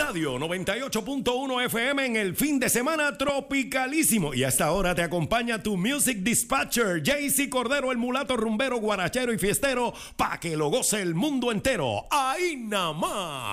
Radio 98.1 FM en el fin de semana tropicalísimo. Y hasta ahora te acompaña tu Music Dispatcher, JC Cordero, el mulato rumbero, guarachero y fiestero, pa' que lo goce el mundo entero. ¡Ahí nada más!